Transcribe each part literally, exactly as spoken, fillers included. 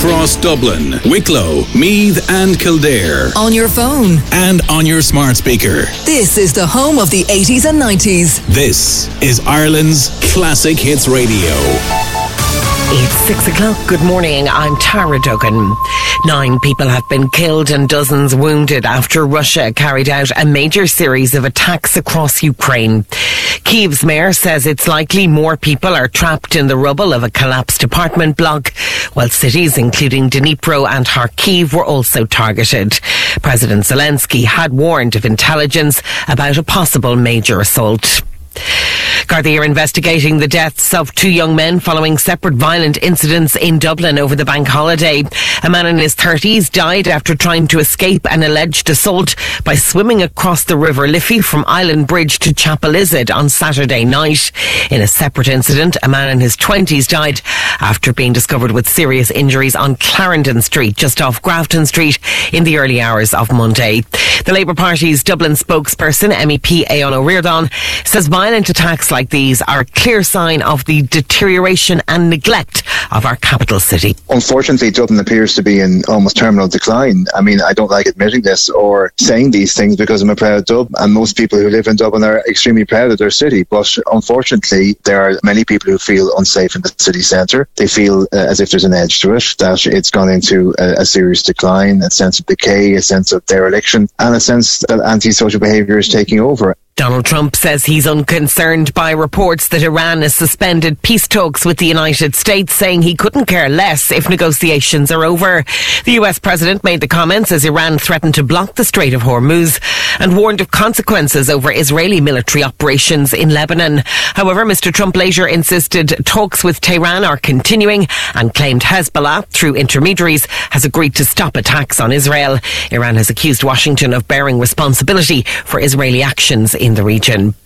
across Dublin, Wicklow, Meath and Kildare. On your phone. And on your smart speaker. This is the home of the eighties and nineties. This is Ireland's Classic Hits Radio. It's six o'clock. Good morning. I'm Tara Duggan. Nine people have been killed and dozens wounded after Russia carried out a major series of attacks across Ukraine. Kyiv's mayor says it's likely more people are trapped in the rubble of a collapsed apartment block, while cities including Dnipro and Kharkiv were also targeted. President Zelensky had warned of intelligence about a possible major assault. Gardaí are investigating the deaths of two young men following separate violent incidents in Dublin over the bank holiday. A man in his thirties died after trying to escape an alleged assault by swimming across the River Liffey from Island Bridge to Chapelizod on Saturday night. In a separate incident, a man in his twenties died after being discovered with serious injuries on Clarendon Street, just off Grafton Street, in the early hours of Monday. The Labour Party's Dublin spokesperson, M E P Aodhán Ó Ríordáin, says violent attacks like these are a clear sign of the deterioration and neglect of our capital city. Unfortunately, Dublin appears to be in almost terminal decline. I mean, I don't like admitting this or saying these things because I'm a proud Dub, and most people who live in Dublin are extremely proud of their city. But unfortunately, there are many people who feel unsafe in the city centre. They feel uh, as if there's an edge to it, that it's gone into a, a serious decline, a sense of decay, a sense of dereliction, and a sense that antisocial behaviour is taking over. Donald Trump says he's unconcerned by reports that Iran has suspended peace talks with the United States, saying he couldn't care less if negotiations are over. The U S president made the comments as Iran threatened to block the Strait of Hormuz and warned of consequences over Israeli military operations in Lebanon. However, Mister Trump later insisted talks with Tehran are continuing and claimed Hezbollah, through intermediaries, has agreed to stop attacks on Israel. Iran has accused Washington of bearing responsibility for Israeli actions in the region.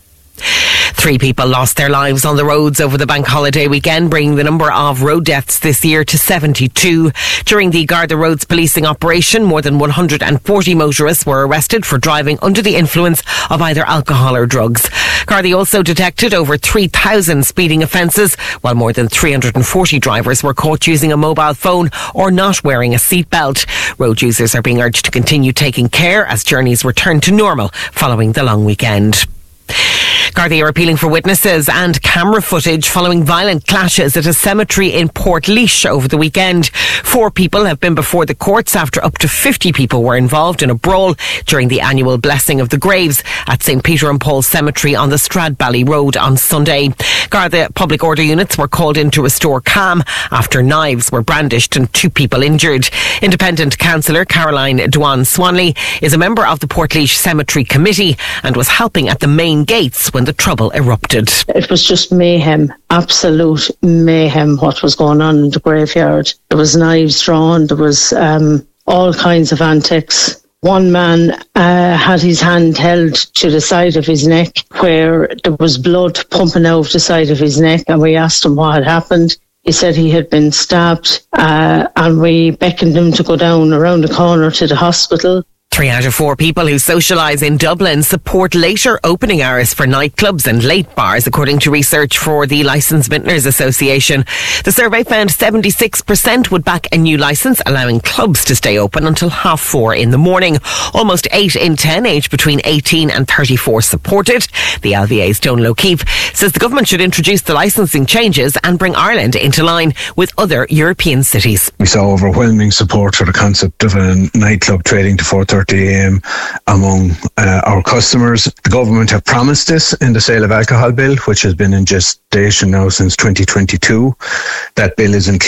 Three people lost their lives on the roads over the bank holiday weekend, bringing the number of road deaths this year to seventy-two. During the Garda Roads policing operation, more than one hundred forty motorists were arrested for driving under the influence of either alcohol or drugs. Garda also detected over three thousand speeding offences, while more than three hundred forty drivers were caught using a mobile phone or not wearing a seatbelt. Road users are being urged to continue taking care as journeys return to normal following the long weekend. Gardaí are appealing for witnesses and camera footage following violent clashes at a cemetery in Portlaoise over the weekend. Four people have been before the courts after up to fifty people were involved in a brawl during the annual blessing of the graves at Saint Peter and Paul Cemetery on the Stradbally Road on Sunday. Garda public order units were called in to restore calm after knives were brandished and two people injured. Independent councillor Caroline Dwan Swanley is a member of the Portlaoise Cemetery Committee and was helping at the main gates when the trouble erupted. It was just mayhem, absolute mayhem what was going on in the graveyard. There was knives drawn, there was um, all kinds of antics. One man uh, had his hand held to the side of his neck where there was blood pumping out the side of his neck, and we asked him what had happened. He said he had been stabbed uh, and we beckoned him to go down around the corner to the hospital. Three out of four people who socialise in Dublin support later opening hours for nightclubs and late bars, according to research for the Licence Vintners Association. The survey found seventy-six percent would back a new licence, allowing clubs to stay open until half four in the morning. Almost eight in ten aged between eighteen and thirty-four supported. The L V A's Donal O'Keefe says the government should introduce the licensing changes and bring Ireland into line with other European cities. We saw overwhelming support for the concept of a nightclub trading to four thirty a m among uh, our customers. The government have promised this in the sale of alcohol bill, which has been in gestation now since twenty twenty-two. That bill is in